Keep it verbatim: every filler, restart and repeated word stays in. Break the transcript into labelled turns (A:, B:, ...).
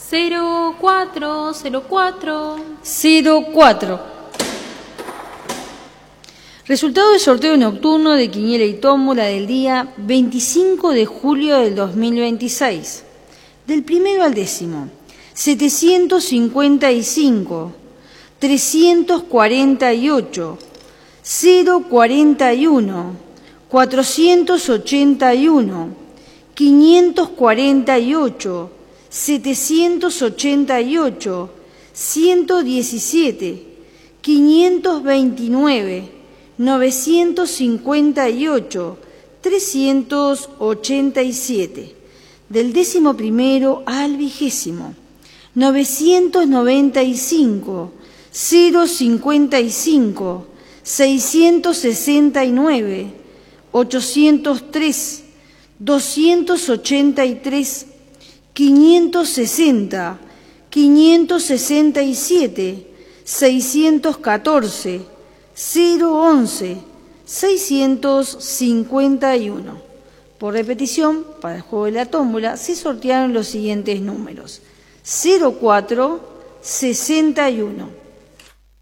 A: cero cuatro cero cuatro.
B: cero cuatro. Resultado del sorteo nocturno de quiniela y tómbola del día veinticinco de julio del dos mil veintiséis. Del primero al décimo. setecientos cincuenta y cinco, trescientos cuarenta y ocho, cero cuarenta y uno, cuatrocientos ochenta y uno, quinientos cuarenta y ocho, setecientos ochenta y ocho, ciento diecisiete, quinientos veintinueve, novecientos cincuenta y ocho, trescientos ochenta y siete. Del décimo primero al vigésimo. novecientos noventa y cinco, cero cincuenta y cinco, seiscientos sesenta y nueve, ochocientos tres, doscientos ochenta y tres, quinientos sesenta, quinientos sesenta y siete, seiscientos catorce, cero once, seiscientos cincuenta y uno. Por repetición, para el juego de la tómbola se sortearon los siguientes números: cero cuatro, sesenta y uno.